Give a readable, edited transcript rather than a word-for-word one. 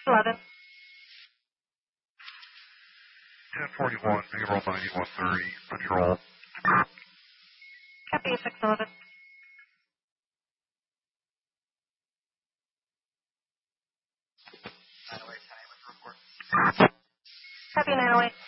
11. 1041, payroll 9130, patrol. Copy 611. Copy 908.